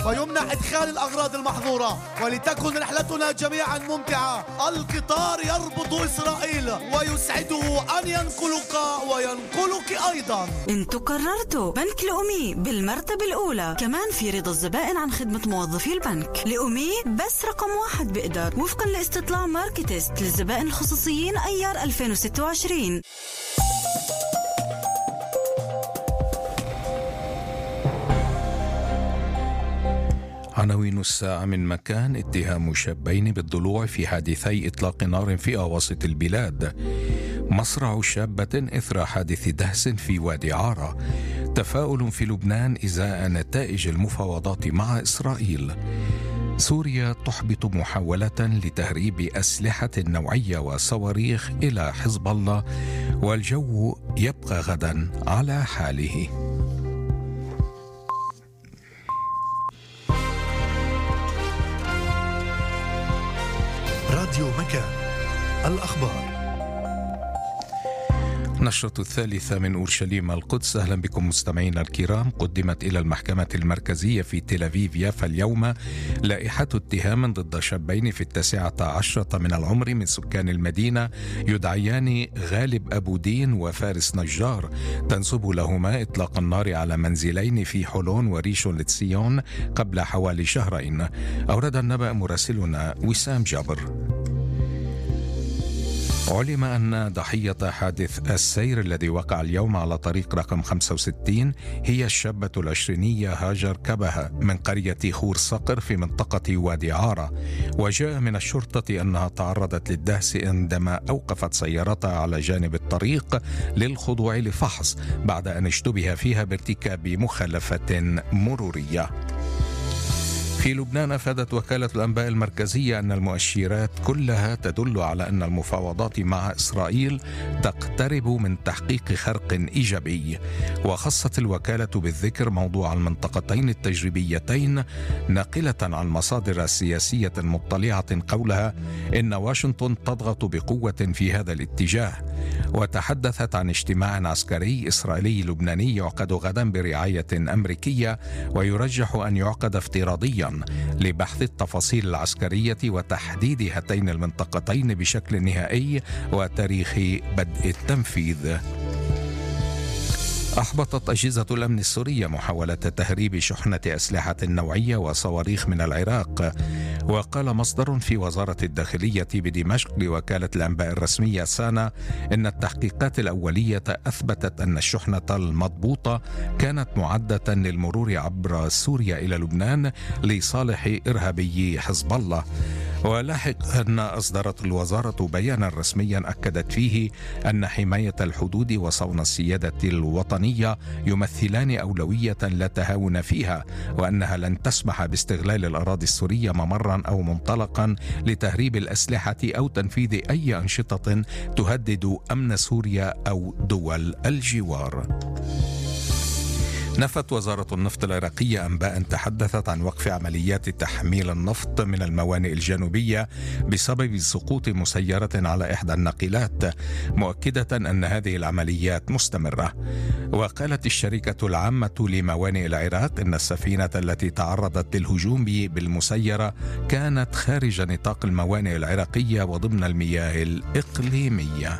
ويمنع إدخال الأغراض المحظورة، ولتكن رحلتنا جميعا ممتعة. القطار يربط إسرائيل ويسعده أن ينقلك وينقلك أيضا. انتوا قررتوا بنك لأمي بالمرتبة الأولى، كمان في رضا الزبائن عن خدمة موظفي البنك. لأمي بس رقم 1 بقدر، وفقا لاستطلاع ماركتست للزبائن الخصوصيين أيار 2026. عناوين الساعة من مكان: اتهام شابين بالضلوع في حادثي إطلاق نار في أواسط البلاد. مصرع شابة إثر حادث دهس في وادي عارة. تفاؤل في لبنان إزاء نتائج المفاوضات مع إسرائيل. سوريا تحبط محاولة لتهريب أسلحة نوعية وصواريخ إلى حزب الله. والجو يبقى غدا على حاله. راديو مكان، الأخبار. نشرة الثالثة من أورشليم القدس. أهلا بكم مستمعينا الكرام. قدمت إلى المحكمة المركزية في تل أبيب يافا اليوم لائحة اتهام ضد شابين في 19 من العمر من سكان المدينة يدعيان غالب أبو دين وفارس نجار، تنسب لهما إطلاق النار على منزلين في حلون وريشون لتسيون قبل حوالي شهرين. أورد النبأ مراسلنا وسام جابر. علم أن ضحية حادث السير الذي وقع اليوم على طريق رقم 65 هي الشابة العشرينية هاجر كبهة من قرية خور صقر في منطقة وادي عارة. وجاء من الشرطة أنها تعرضت للدهس عندما أوقفت سيارتها على جانب الطريق للخضوع لفحص بعد أن اشتبه فيها بارتكاب مخالفة مرورية. في لبنان أفادت وكالة الأنباء المركزية أن المؤشرات كلها تدل على أن المفاوضات مع إسرائيل تقترب من تحقيق خرق إيجابي. وخصت الوكالة بالذكر موضوع المنطقتين التجريبيتين، ناقلة عن مصادر سياسية مطلعة قولها إن واشنطن تضغط بقوة في هذا الاتجاه. وتحدثت عن اجتماع عسكري إسرائيلي لبناني يعقد غدا برعاية أمريكية، ويرجح أن يعقد افتراضيا لبحث التفاصيل العسكرية وتحديد هاتين المنطقتين بشكل نهائي وتاريخ بدء التنفيذ. أحبطت أجهزة الأمن السورية محاولة تهريب شحنة أسلحة نوعية وصواريخ من العراق. وقال مصدر في وزارة الداخلية بدمشق لوكالة الأنباء الرسمية سانا إن التحقيقات الأولية أثبتت أن الشحنة المضبوطة كانت معدة للمرور عبر سوريا إلى لبنان لصالح إرهابي حزب الله. ولاحقا أصدرت الوزارة بيانا رسميا أكدت فيه أن حماية الحدود وصون السيادة الوطنية يمثلان أولوية لا تهاون فيها، وأنها لن تسمح باستغلال الأراضي السورية ممرا أو منطلقا لتهريب الأسلحة أو تنفيذ أي أنشطة تهدد أمن سوريا أو دول الجوار. نفت وزارة النفط العراقية أنباء تحدثت عن وقف عمليات تحميل النفط من الموانئ الجنوبية بسبب سقوط مسيرة على إحدى الناقلات، مؤكدة أن هذه العمليات مستمرة. وقالت الشركة العامة لموانئ العراق إن السفينة التي تعرضت للهجوم بالمسيرة كانت خارج نطاق الموانئ العراقية وضمن المياه الإقليمية.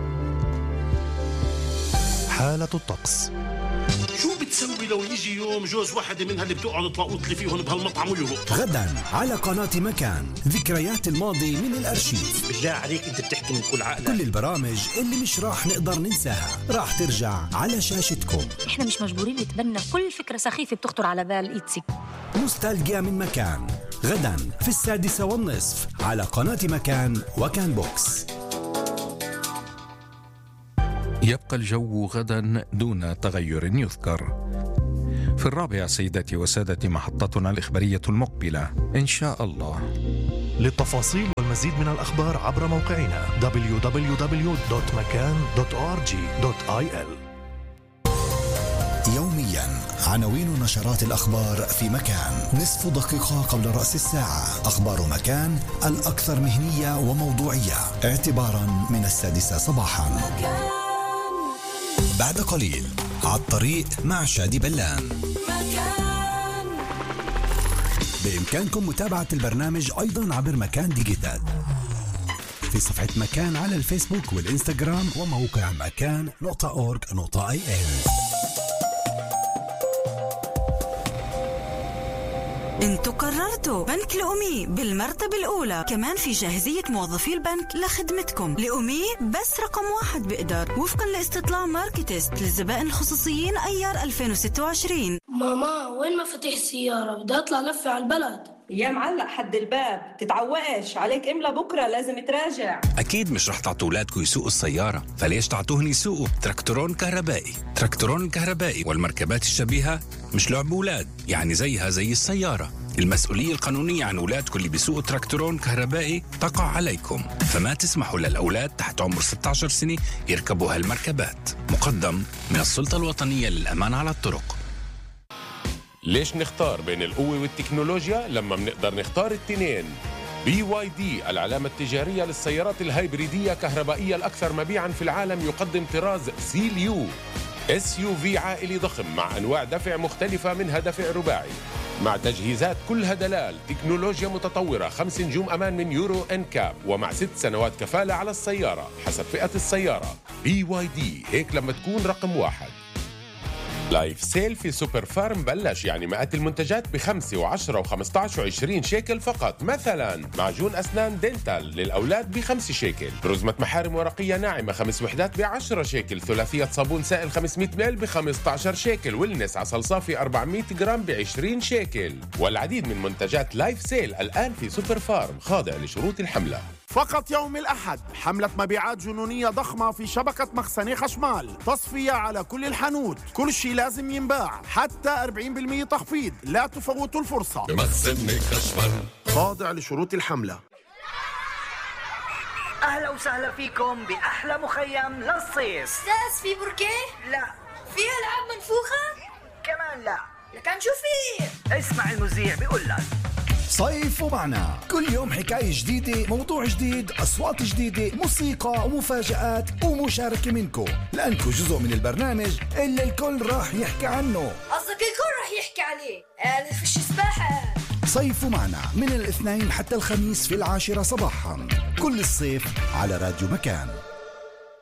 حالة الطقس. شو بتسوي لو يجي يوم جوز واحدة منها اللي بتقعد تلاقوط فيهم بهالمطعم ويهبط؟ غدا على قناة مكان، ذكريات الماضي من الأرشيف. بالله عليك انت بتحكي من كل عقلك. كل البرامج اللي مش راح نقدر ننساها راح ترجع على شاشتكم. احنا مش مجبورين نتبنى كل فكرة سخيفة بتخطر على بال إيتسي. نوستالجيا من مكان، غدا في 6:30 على قناة مكان وكان بوكس. يبقى الجو غدا دون تغير يذكر. في 4 سيداتي وسادتي محطتنا الإخبارية المقبلة إن شاء الله. للتفاصيل والمزيد من الأخبار عبر موقعنا www.makan.org.il. يوميا عناوين نشرات الأخبار في مكان، نصف دقيقة قبل رأس الساعة. أخبار مكان الأكثر مهنية وموضوعية اعتبارا من 6 صباحا. بعد قليل على الطريق مع شادي بلان. بإمكانكم متابعة البرنامج أيضا عبر مكان ديجيتال في صفحة مكان على الفيسبوك والإنستغرام وموقع مكان.org.il. انتوا قررتوا بنك لأمي بالمرتبة الأولى. كمان في جاهزية موظفي البنك لخدمتكم. لأمي بس رقم 1 بقدر وفقا لاستطلاع ماركتست للزبائن الخصوصيين أيار 2026. ماما وين مفاتيح السيارة؟ بدي أطلع لفة على البلد. يا معلق حد الباب، تتعوقش عليك املا بكرة لازم تراجع. أكيد مش رح تعطوا أولادكم يسوقوا السيارة، فليش تعطوهن يسوقوا تراكتورون كهربائي؟ تراكتورون الكهربائي والمركبات الشبيهة مش لعب أولاد، يعني زيها زي السيارة. المسؤولية القانونية عن أولادكم اللي بيسوقوا تراكتورون كهربائي تقع عليكم، فما تسمحوا للأولاد تحت عمر 16 سنة يركبوا هالمركبات. مقدم من السلطة الوطنية للأمان على الطرق. ليش نختار بين القوة والتكنولوجيا لما بنقدر نختار التنين؟ BYD العلامة التجارية للسيارات الهايبريدية كهربائية الأكثر مبيعاً في العالم يقدم طراز سيليو SUV عائلي ضخم مع أنواع دفع مختلفة منها دفع رباعي مع تجهيزات كلها دلال، تكنولوجيا متطورة، 5 نجوم أمان من يورو NCAP ومع 6 سنوات كفالة على السيارة حسب فئة السيارة. BYD هيك لما تكون رقم 1. لايف سيل في سوبر فارم بلش، يعني مئات المنتجات ب5 و10 و15 و20 شيكل فقط. مثلا معجون أسنان دينتال للأولاد ب5 شيكل، رزمة محارم ورقية ناعمة 5 وحدات ب10 شيكل، ثلاثية صابون سائل 500 مل ب15 شيكل، والنس عسل صافي 400 جرام ب20 شيكل. والعديد من منتجات لايف سيل الآن في سوبر فارم خاضع لشروط الحملة. فقط يوم الأحد حملة مبيعات جنونية ضخمة في شبكة مخزني خشمال، تصفية على كل الحانوت، كل شيء لازم ينباع، حتى 40% تخفيض، لا تفوتوا الفرصة. بمخزني خشمال خاضع لشروط الحملة. أهلا وسهلا فيكم بأحلى مخيم للصيف. استاذ في بركيه؟ لا. فيها ألعاب منفوخة؟ كمان لا. لكن شو في؟ اسمع المذيع بيقول لك صيف ومعنا كل يوم حكاية جديدة، موضوع جديد، أصوات جديدة، موسيقى ومفاجآت ومشاركة منكم، لأنكم جزء من البرنامج اللي الكل راح يحكي عنه. قصدك الكل راح يحكي عليه؟ فيش سباحة. صيف ومعنا من الاثنين حتى الخميس في 10 صباحا كل الصيف على راديو مكان.